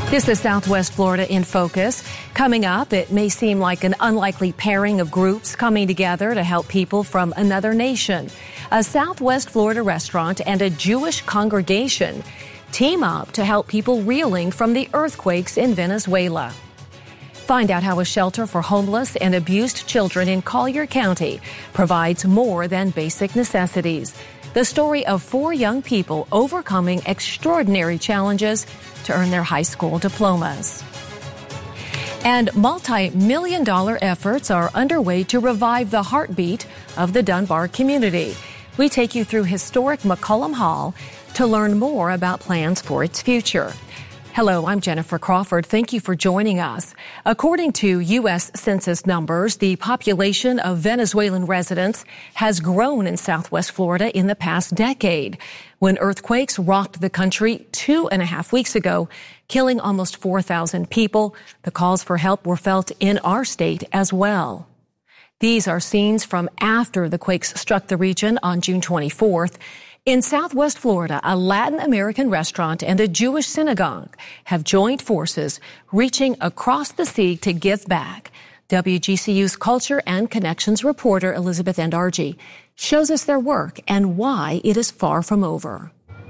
This is Southwest Florida in Focus. Coming up, it may seem like an unlikely pairing of groups coming together to help people from another nation. A Southwest Florida restaurant and a Jewish congregation team up to help people reeling from the earthquakes in Venezuela. Find out how a shelter for homeless and abused children in Collier County provides more than basic necessities. The story of 4 young people overcoming extraordinary challenges to earn their high school diplomas. And multi-million-dollar efforts are underway to revive the heartbeat of the Dunbar community. We take you through historic McCollum Hall to learn more about plans for its future. Hello, I'm Jennifer Crawford. Thank you for joining us. According to U.S. Census numbers, the population of Venezuelan residents has grown in Southwest Florida in the past decade. When earthquakes rocked the country 2.5 weeks ago, killing almost 4,000 people, the calls for help were felt in our state as well. These are scenes from after the quakes struck the region on June 24th. In Southwest Florida, a Latin American restaurant and a Jewish synagogue have joined forces, reaching across the sea to give back. WGCU's Culture and Connections reporter Elizabeth Endargy shows us their work and why it is far from over.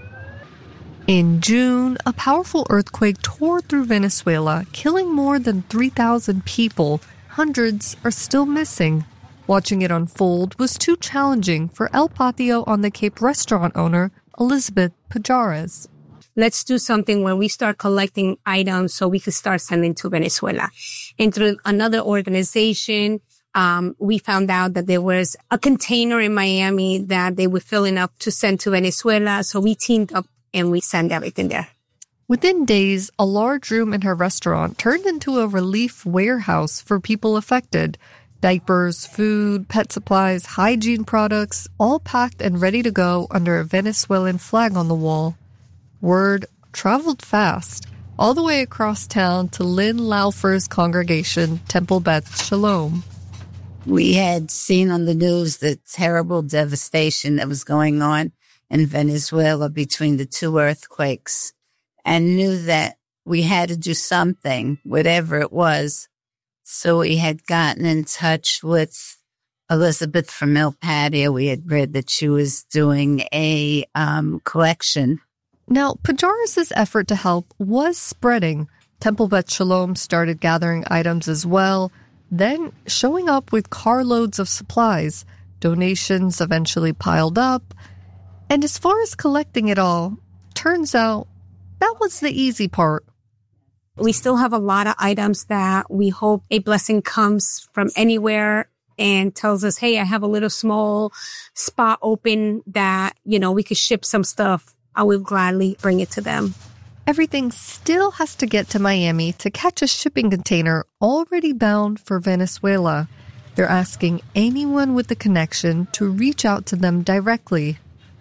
In June, a powerful earthquake tore through Venezuela, killing more than 3,000 people. Hundreds are still missing. Watching it unfold was too challenging for El Patio on the Cape restaurant owner, Elizabeth Pajares. Let's do something where we start collecting items so we could start sending to Venezuela. And through another organization, we found out that there was a container in Miami that they were filling up to send to Venezuela. So we teamed up and we sent everything there. Within days, a large room in her restaurant turned into a relief warehouse for people affected. Diapers, food, pet supplies, hygiene products, all packed and ready to go under a Venezuelan flag on the wall. Word traveled fast, all the way across town to Lynn Laufer's congregation, Temple Beth Shalom. We had seen on the news the terrible devastation that was going on in Venezuela between the 2 earthquakes and knew that we had to do something, whatever it was. So we had gotten in touch with Elizabeth from El Patio. We had read that she was doing a collection. Now, Pajares' effort to help was spreading. Temple Beth Shalom started gathering items as well, then showing up with carloads of supplies. Donations eventually piled up. And as far as collecting it all, turns out that was the easy part. We still have a lot of items that we hope a blessing comes from anywhere and tells us, hey, I have a little small spot open that, we could ship some stuff. I will gladly bring it to them. Everything still has to get to Miami to catch a shipping container already bound for Venezuela. They're asking anyone with a connection to reach out to them directly.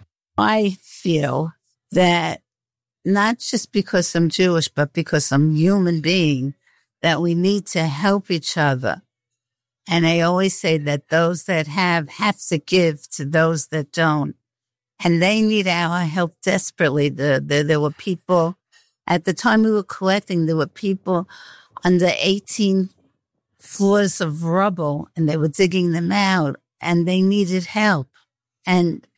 I feel that not just because I'm Jewish, but because I'm a human being, that we need to help each other. And I always say that those that have to give to those that don't. And they need our help desperately. There were people, at the time we were collecting, there were people under 18 floors of rubble, and they were digging them out, and they needed help. And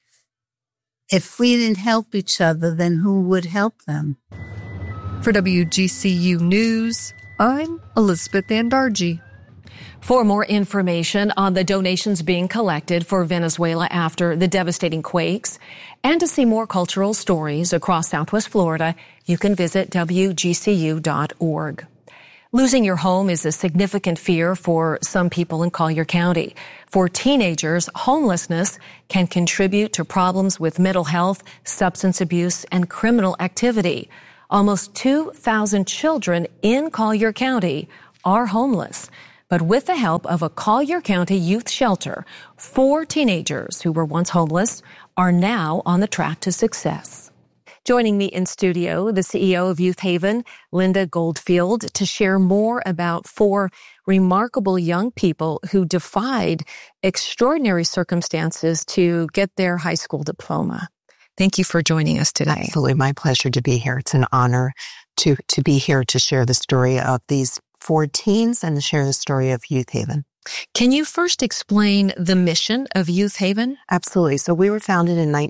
if we didn't help each other, then who would help them? For WGCU News, I'm Elizabeth Endargy. For more information on the donations being collected for Venezuela after the devastating quakes, and to see more cultural stories across Southwest Florida, you can visit WGCU.org. Losing your home is a significant fear for some people in Collier County. For teenagers, homelessness can contribute to problems with mental health, substance abuse, and criminal activity. Almost 2,000 children in Collier County are homeless. But with the help of a Collier County youth shelter, 4 teenagers who were once homeless are now on the track to success. Joining me in studio, the CEO of Youth Haven, Linda Goldfield, to share more about 4 remarkable young people who defied extraordinary circumstances to get their high school diploma. Thank you for joining us today. Absolutely. My pleasure to be here. It's an honor to be here to share the story of these 4 teens and to share the story of Youth Haven. Can you first explain the mission of Youth Haven? Absolutely. So we were founded in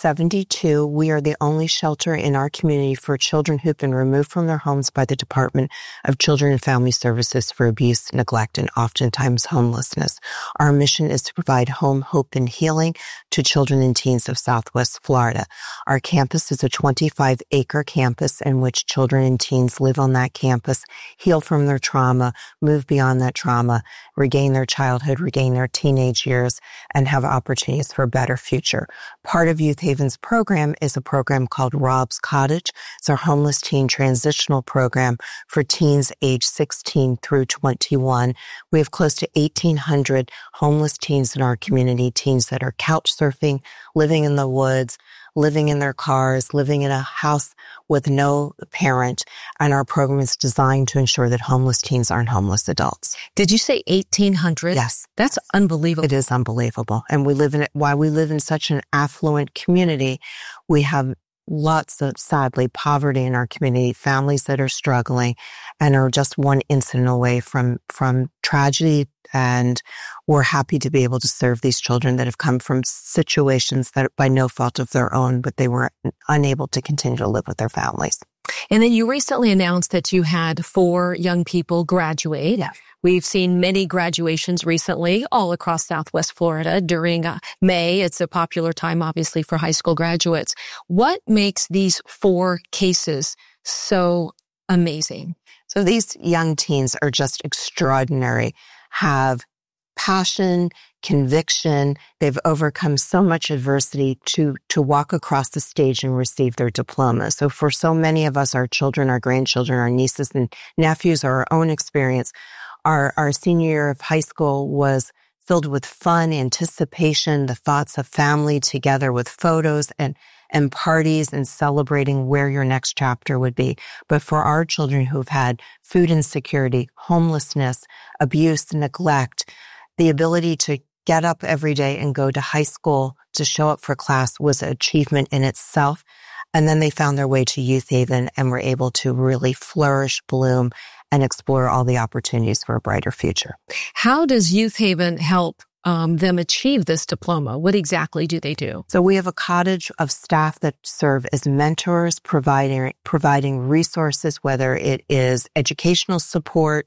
1972. We are the only shelter in our community for children who've been removed from their homes by the Department of Children and Family Services for abuse, neglect, and oftentimes homelessness. Our mission is to provide home, hope, and healing to children and teens of Southwest Florida. Our campus is a 25-acre campus in which children and teens live on that campus, heal from their trauma, move beyond that trauma, regain their childhood, regain their teenage years, and have opportunities for a better future. Part of Youth Haven's program is a program called Rob's Cottage. It's our homeless teen transitional program for teens age 16 through 21. We have close to 1,800 homeless teens in our community, teens that are couch surfing, living in the woods, living in their cars, living in a house with no parent. And our program is designed to ensure that homeless teens aren't homeless adults. Did you say 1,800? Yes. That's unbelievable. It is unbelievable. And while we live in such an affluent community, we have lots of, sadly, poverty in our community, families that are struggling and are just one incident away from tragedy. And we're happy to be able to serve these children that have come from situations that by no fault of their own, but they were unable to continue to live with their families. And then you recently announced that you had 4 young people graduate. Yeah. We've seen many graduations recently all across Southwest Florida during May. It's a popular time, obviously, for high school graduates. What makes these 4 cases so amazing? So these young teens are just extraordinary, have passion, conviction. They've overcome so much adversity to walk across the stage and receive their diploma. So for so many of us, our children, our grandchildren, our nieces and nephews, or our own experience, our senior year of high school was filled with fun, anticipation, the thoughts of family together with photos and parties and celebrating where your next chapter would be. But for our children who've had food insecurity, homelessness, abuse, neglect, the ability to get up every day and go to high school to show up for class was an achievement in itself. And then they found their way to Youth Haven and were able to really flourish, bloom, and explore all the opportunities for a brighter future. How does Youth Haven help them achieve this diploma? What exactly do they do? So we have a cottage of staff that serve as mentors, providing resources, whether it is educational support,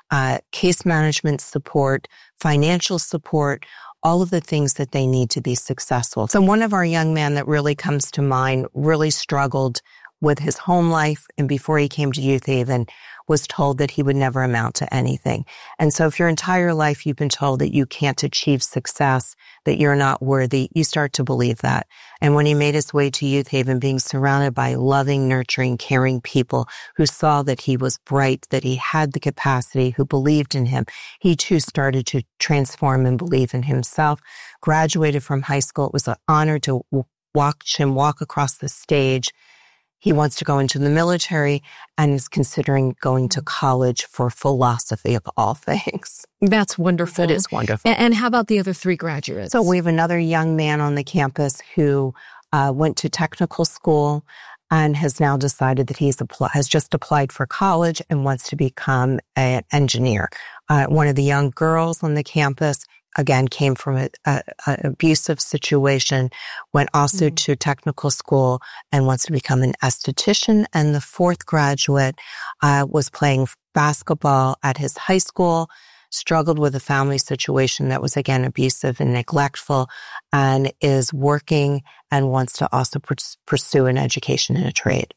case management support, financial support, all of the things that they need to be successful. So one of our young men that really comes to mind really struggled with his home life, and before he came to Youth Haven was told that he would never amount to anything. And so if your entire life you've been told that you can't achieve success, that you're not worthy, you start to believe that. And when he made his way to Youth Haven, being surrounded by loving, nurturing, caring people who saw that he was bright, that he had the capacity, who believed in him, he too started to transform and believe in himself. Graduated from high school. It was an honor to watch him walk across the stage. He wants to go into the military and is considering going to college for philosophy of all things. That's wonderful. It is wonderful. And how about the other 3 graduates? So we have another young man on the campus who went to technical school and has now decided that has just applied for college and wants to become an engineer. One of the young girls on the campus, again, came from an abusive situation, went also to technical school and wants to become an esthetician. And the 4th graduate was playing basketball at his high school, struggled with a family situation that was, again, abusive and neglectful, and is working and wants to also pursue an education in a trade.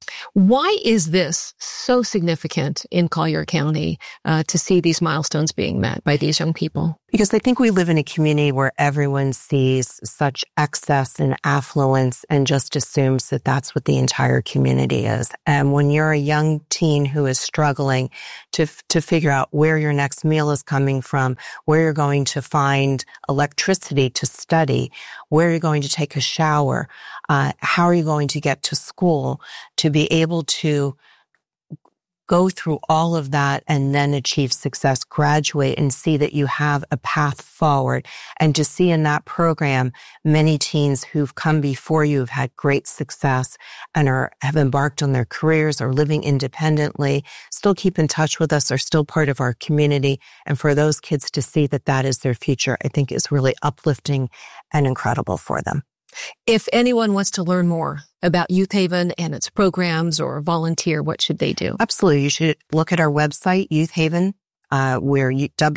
Why is this so significant in Collier County to see these milestones being met by these young people? Because I think we live in a community where everyone sees such excess and affluence and just assumes that that's what the entire community is. And when you're a young teen who is struggling to figure out where your next meal is coming from, where you're going to find electricity to study, where you're going to take a shower, how are you going to get to school, to be able to go through all of that and then achieve success, graduate and see that you have a path forward. And to see in that program, many teens who've come before you have had great success and have embarked on their careers or living independently, still keep in touch with us, are still part of our community. And for those kids to see that that is their future, I think is really uplifting and incredible for them. If anyone wants to learn more about Youth Haven and its programs or volunteer, what should they do? Absolutely. You should look at our website, Youth Haven. We're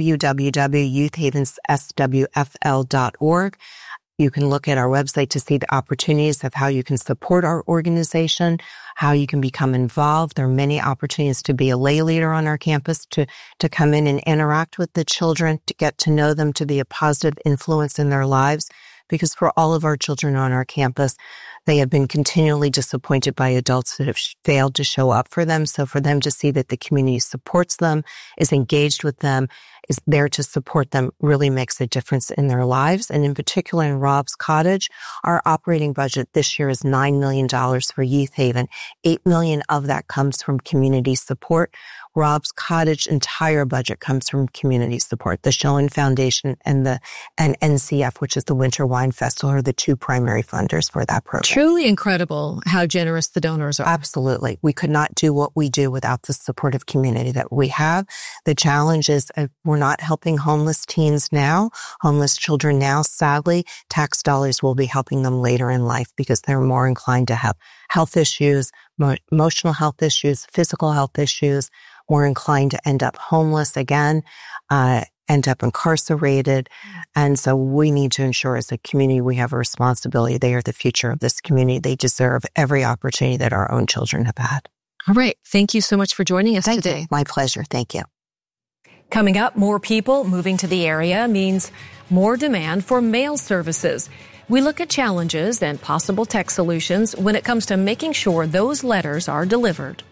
www.youthhavensSWFL.org. You can look at our website to see the opportunities of how you can support our organization, how you can become involved. There are many opportunities to be a lay leader on our campus, to come in and interact with the children, to get to know them, to be a positive influence in their lives. Because for all of our children on our campus, they have been continually disappointed by adults that have failed to show up for them. So for them to see that the community supports them, is engaged with them, is there to support them, really makes a difference in their lives. And in particular in Rob's Cottage, our operating budget this year is $9 million for Youth Haven. $8 million of that comes from community support. Rob's Cottage entire budget comes from community support. The Schoen Foundation and NCF, which is the Winter Wine Festival, are the two primary funders for that program. Truly incredible how generous the donors are. Absolutely. We could not do what we do without the supportive community that we have. The challenge is we're not helping homeless teens now, homeless children now. Sadly, tax dollars will be helping them later in life because they're more inclined to have health issues, emotional health issues, physical health issues, more inclined to end up homeless again, end up incarcerated. And so we need to ensure as a community we have a responsibility. They are the future of this community. They deserve every opportunity that our own children have had. All right. Thank you so much for joining us today. My pleasure. Thank you. Coming up, more people moving to the area means more demand for mail services. We look at challenges and possible tech solutions when it comes to making sure those letters are delivered.